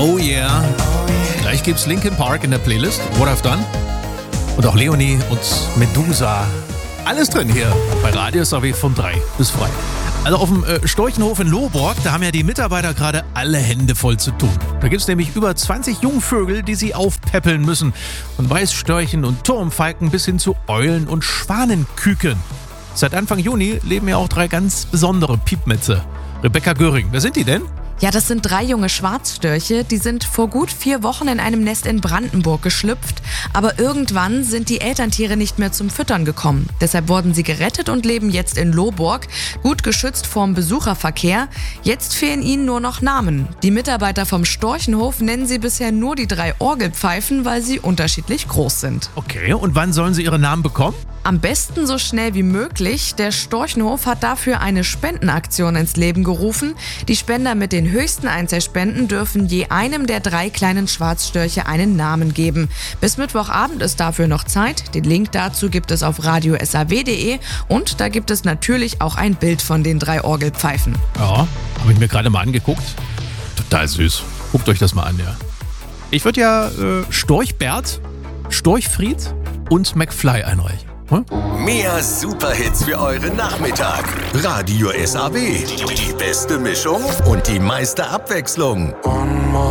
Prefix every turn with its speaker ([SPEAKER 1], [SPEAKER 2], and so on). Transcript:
[SPEAKER 1] Oh yeah. Gleich gibt's Linkin Park in der Playlist, What I've Done. Und auch Leonie und Medusa. Alles drin hier bei Radio SAW von 3 bis frei. Also auf dem Storchenhof in Lohborg, da haben ja die Mitarbeiter gerade alle Hände voll zu tun. Da gibt's nämlich über 20 Jungvögel, die sie aufpäppeln müssen. Von Weißstörchen und Turmfalken bis hin zu Eulen und Schwanenküken. Seit Anfang Juni leben ja auch 3 ganz besondere Piepmätze. Rebecca Göring, wer sind die denn?
[SPEAKER 2] Ja, das sind 3 junge Schwarzstörche, die sind vor gut 4 Wochen in einem Nest in Brandenburg geschlüpft. Aber irgendwann sind die Elterntiere nicht mehr zum Füttern gekommen. Deshalb wurden sie gerettet und leben jetzt in Lohborg, gut geschützt vorm Besucherverkehr. Jetzt fehlen ihnen nur noch Namen. Die Mitarbeiter vom Storchenhof nennen sie bisher nur die 3 Orgelpfeifen, weil sie unterschiedlich groß sind.
[SPEAKER 1] Okay, und wann sollen sie ihre Namen bekommen?
[SPEAKER 2] Am besten so schnell wie möglich. Der Storchenhof hat dafür eine Spendenaktion ins Leben gerufen. Die Spender mit den höchsten Einzelspenden dürfen je einem der 3 kleinen Schwarzstörche einen Namen geben. Bis Mittwochabend ist dafür noch Zeit. Den Link dazu gibt es auf radiosaw.de und da gibt es natürlich auch ein Bild von den 3 Orgelpfeifen.
[SPEAKER 1] Ja, habe ich mir gerade mal angeguckt. Total süß. Guckt euch das mal an, ja. Ich würde ja Storchbert, Storchfried und McFly einreichen.
[SPEAKER 3] Mehr Superhits für euren Nachmittag. Radio SAW. Die beste Mischung und die meiste Abwechslung.